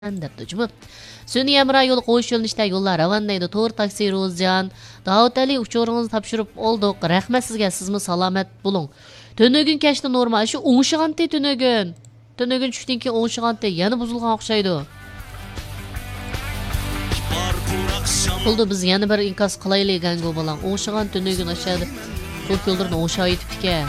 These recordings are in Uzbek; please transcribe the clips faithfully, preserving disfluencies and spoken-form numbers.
debdi jumi. Sun'iy Emra yo'li qo'yish yo'nalishida yo'llar ravandaydi. To'g'ri taksi Ro'zjan. Davud Ali uchoringizni topshirib oldik. Rahmat sizga. Sizmi salomat bo'ling. Tönögün kechdi normal. Shu o'ngshig'anti tönögün. Tönögün tushdan keyin o'ngshig'anti yana buzilgan o'xshaydi. Bo'ldi biz yana bir inkas qilaylik gango bilan. O'ngshig'an tönögün aşağıda. To'rt yo'llarni o'ngsha aytibdi-ki.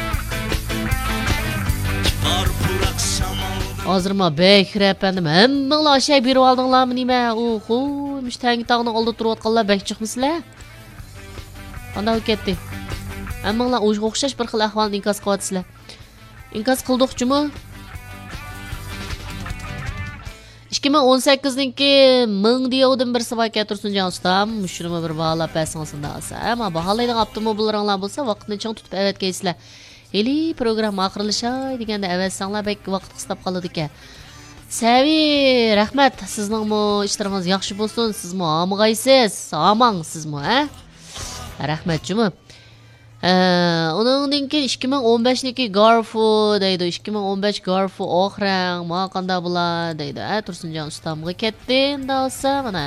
Hozirma bek efendim hammanglar aşağı berib oldinglarmi nima? Oho, mush tangi tog'ning oldida turayotganlar bek chiqmisizlar? Qanday ketdi? Hammanglar o'zga o'xshash bir xil ahvolni inkas qilyapsizlar. Inkas qildiqchimi? ikki ming o'n sakkizinchi ming deyovdim bir savol keltirsinjon ustam, mushurimi bir baholab bersingiz-da olsa. Ammo baholaydigan avtomobillaringlar bo'lsa, vaqtni chang tutib avatgaysizlar. Heli programma oxirlashay deganda avatsanglar bek vaqt qistab qoladi ekan. Savi, rahmat. Sizningmi ishlaringiz yaxshi bo'lsin. Sizmi omg'aysiz? Omon sizmi, ha? Rahmat jumi. Uningdan keyin ikki ming o'n beshniki Garfu deydi. ikki ming o'n besh Garfu oxirang ma qanday bo'ladi deydi. Ha, Tursunjon ustamga ketdi endi olsa mana.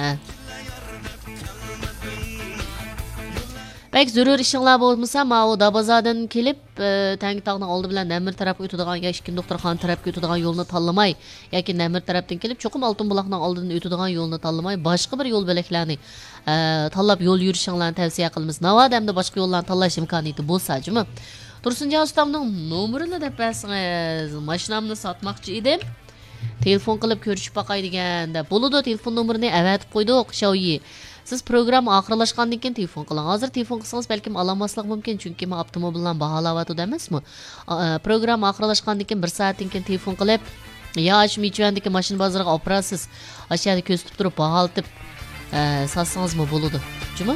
Bek zarur ishinglar bo'lmasa, ma u Dabazadan kelib, tangi tog'ning oldi bilan Namir tarafga o'tadigan yoki ikkinchi doktorxona tarafga o'tadigan yo'lni tanlamay, yoki Namir tarafdan kelib, cho'qim Oltin buloqning oldidan o'tadigan yo'lni tanlamay, boshqa bir yo'l belaklarni tanlab yo'l yurishinglarni tavsiya qilamiz. Navoda hamda boshqa yo'llarni tanlash imkoniyati bo'lsa-jimi? Tursunjon ustamning nomerini deb bersangiz, mashinamni sotmoqchi edim. Telefon qilib ko'rishib boqay deganda, bo'ladi, telefon nomerini avatib qo'ydik, Xiaoyi. Siz program oxirlashgandan keyin telefon qiling. Hozir telefon qilsangiz balkim ololmaslik mumkin, chunki men avtomobildan baholayotdim emasmi? Program oxirlashgandan keyin bir soatdan keyin telefon qilib, yo shu Michvandagi mashina bozoriga olib borasiz. Aşağıda ko'zitib turib baholatib satsangizmi bo'ladi. Jumi?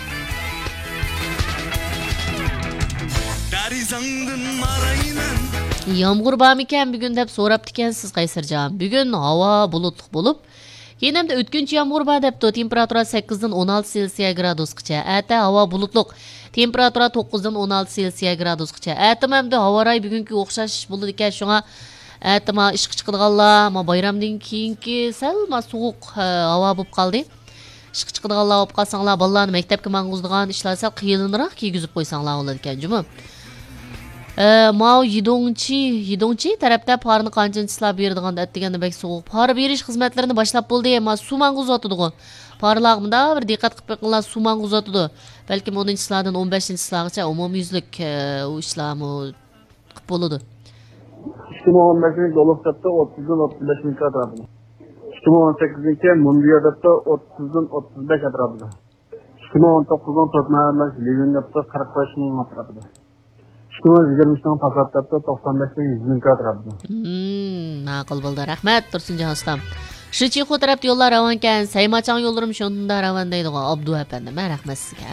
Yomg'ir bormi ekan bugun deb so'rabdi ekansiz Qaysarjon. Bugun havo bulutli bo'lib, keyin hamda o'tkinchi yomg'ir bor debdi. Temperatura sakkizdan o'n olti Selsiya gradusgacha. Ata havo bulutli. Temperatura to'qqizdan o'n olti Selsiya gradusgacha. Atam hamda havo ray bugungi o'xshash bo'ladi ekan. Shunga atama ishga chiqadiganlar, ma bayramdan keyingi sal ma sovuq havo bo'lib qoldi. Ishga chiqadiganlar olib qolsanglar, bolalarni maktabga mang'uzdigan ishlar sal qiyinroq kiygizib qo'ysanglar bo'ladi ekan, jumi. Mao Yidongchi, Yidongchi tarafda parni qanchani silab beradigan deganda bek sovuq. Par berish xizmatlarini boshlab bo'ldi, ammo suv mang'uzotidi. Parlag'imda bir diqqat qilib qo'yinglar, suv mang'uzotidi. Balki o'ninchi sillardan o'n beshinchi sillargacha umumyuzlik u ishlarni qilib bo'ladi. ikki ming o'n beshinchi Doloqsatda o'ttizdan o'ttiz besh minut atrofida. ikki ming o'n sakkizinchi Mundiyadda o'ttizdan o'ttiz besh atrofida. ikki ming o'n to'qqizdan To'rtmahallash Levinda qirq besh ming atrofida. ikki ming yigirmishdan Pasatda to'qson besh ming yuz ming atrofida. Hmm, ma'qul bo'ldi. Rahmat Tursunjon ustam. Shichixo tarafda yo'llar ravon ekan, Saymachang yo'llarim shunda ravon deydi Abdu apandim. Rahmat sizga.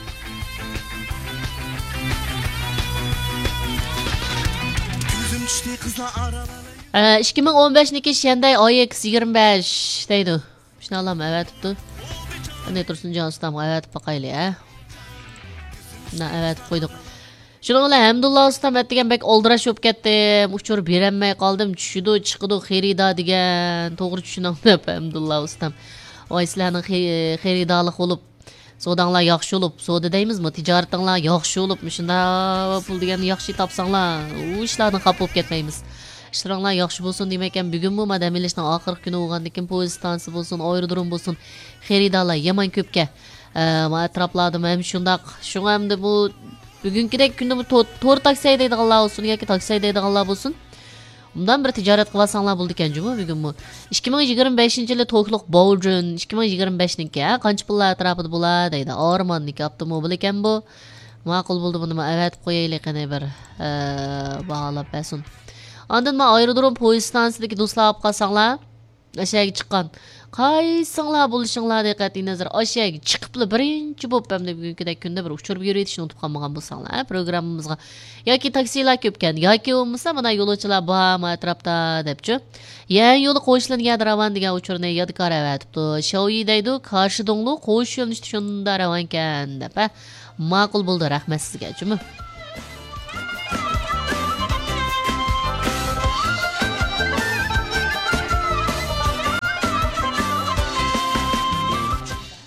ikki ming o'n beshniki Shanday O X yigirma besh deydi. Shuni olam avatibdi. Qanday Tursunjon ustam avatib boqaylik, ha? Na avatib qo'ydik. Shuni bilan Hamdulloh ustam degan bek oldirash bo'lib ketdi. Uchur berolmay qoldim. Tushidi, chiqidi, xarida degan. To'g'ri tushuning deb Hamdulloh ustam. Voy sizlarning xaridorlik bo'lib, sodanglar yaxshi bo'lib, soda deymizmi? Tijoratinglar yaxshi bo'lib, shunda pul degan yaxshi topsanglar, u ishlarni xap bo'lib ketmaymiz. İşleringlar yaxshi bo'lsin demakam, bugunmi madamilishning oxirgi kuni bo'lgandan keyin poyezd stansiya bo'lsin, aerodrom bo'lsin, xaridorlar yaman ko'pga. Ma atroflardim ham shundaq. Shunga hamda bu bugünkidek kunda bu to'rt taksi deydiganlar bo'lsin yoki taksi deydiganlar bo'lsin. Bundan bir tijorat qilsanglar bo'ldi ekan juma bugunmi? ikki ming yigirma beshinchi yil Tokliq Bowjun ikki ming yigirma beshniki qancha pullar atrofida bo'ladi deydi. Ormonniki avtomobil ekan bu. Ma'qul bo'ldi buni avatib qo'yaylik qana bir baholab bersin. Ondan men aerodrom poyezd stansiyasidagi do'stlar olib qolsanglar, aşağıya chiqqan. Qaysinglar bo'lishinglar diqqatli nazar aşağıya chiqibli birinchi bo'lib hamda bugunkidek kunda bir uchirib yurishni unutib qolmagan bo'lsanglar, programmamizga yoki taksilar ko'pkan, yoki bo'lmasa mana yo'lovchilar bor atrofda debchi. Yangi yo'l qo'shilgan ravan degan uchurni yodgor avatibdi. Xiaoyi deydi, qarshi dongli qo'sh yo'lni shunda ravan ekan deb. Ma'qul bo'ldi, rahmat sizga, jumi.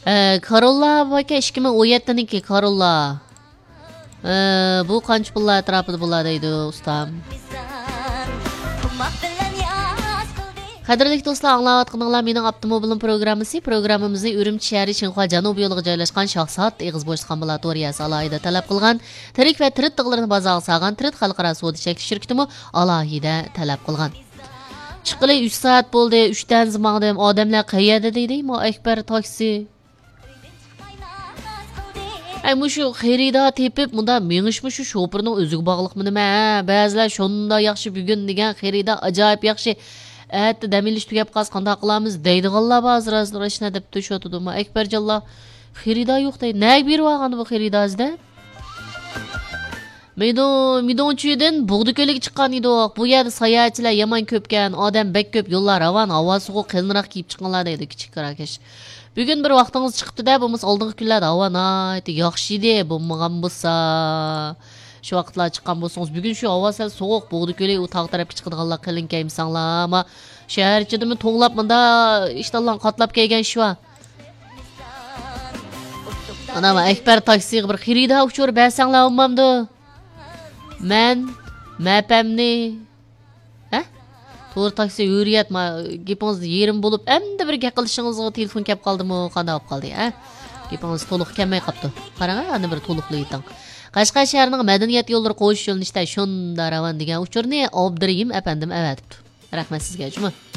Ee, Karolla baka ikki ming o'n yettiniki Karolla. Ee, bu qancha pullar atrofida bo'ladi deydi ustam. Qadrli do'stlar, anglayotganinglar mening avtomobilim programmasi. Programmamizni Urumchi shahri Shinxua janubiy yo'liga joylashgan Shohsat Eg'iz bo'sh ambulatoriyasi alohida talab qilgan tirik va tirit tig'larini bozor sog'an tirit xalqaro savdo shakli shirkatimi alohida talab qilgan. Chiqili uch soat bo'ldi, uchdan zimog'dim, odamlar qayerda deydi, mo Akbar taksi. Ay mushu xaridor tepib, bunda mengishmi shu shopirning o'ziga bog'liqmi nima? Ba'zilar shunda yaxshi bugun degan xaridor ajoyib yaxshi. Әтті дәмеліш түгеп қаз қанда қыламыз дейді ғалла базыр азыр ішіне деп төші отыды ма Әкбер жалла хирида yok дейді нәй беру ағаны бұл хирида азды Midon çüydен бұғды көлігі шыққан еді бұл еді саятчылар яман көпкен адам бәк көп yollar раван ауа суғы қылынырақ киіп шыққанлар дейді кішік қаракеш Бүгін бір вақтыңыз шықты да бұмыз алдыңғы күлләді ауа найты яқшы де бұмыған бұса Şu vaqtlar chiqqan bo'lsangiz, bugun shu havo sal sovuq, bo'g'di ko'lay u tog' tarafga chiqadiganlar qilin kaymsanglar, ama shahar ichidami to'nglab bunda ishtallan qatlab kelgan shu. Ana ma Akbar taksiga bir xirida uchur bersanglar olmamdi. Men mapamni ha? To'g'ri taksi yuriyatma, gapingiz yerim bo'lib, endi bir gap qilishingizga telefon kelib qoldimi, qanday olib qoldi, ha? Gapingiz to'liq kelmay qopti. Qarang, ana bir to'liqli ayting. Qashqar shahrining madaniyat yo'llari qo'yish yo'linishda shunda ravan degan uchurni Abdurahim apandim avatibdi. Rahmat sizga, juma.